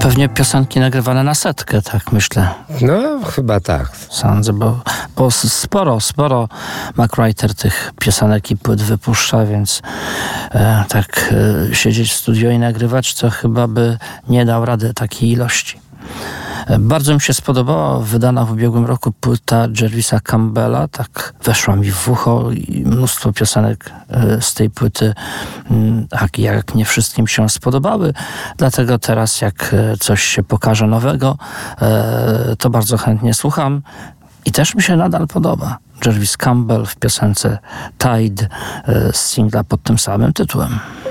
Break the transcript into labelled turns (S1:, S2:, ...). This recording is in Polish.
S1: Pewnie piosenki nagrywane na setkę, tak myślę.
S2: No, chyba tak.
S1: Sądzę, bo sporo McWriter tych piosenek i płyt wypuszcza, więc siedzieć w studio i nagrywać, to chyba by nie dał rady takiej ilości. Bardzo mi się spodobała wydana w ubiegłym roku płyta Jervisa Campbella, tak weszła mi w ucho i mnóstwo piosenek z tej płyty jak nie wszystkim się spodobały, dlatego teraz jak coś się pokaże nowego, to bardzo chętnie słucham i też mi się nadal podoba. Jervis Campbell w piosence Tide z singla pod tym samym tytułem.